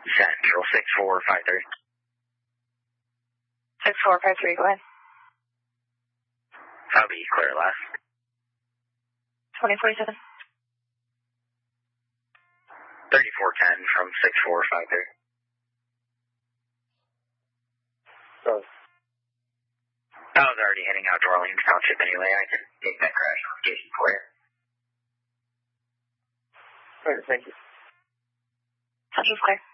Central 6453. 6453, go ahead. I'll be clear last. 2047. 3410 from 6453. So, I was already heading out to Orleans Township anyway. I can take that crash notification for you. all right, thank you. Central's clear.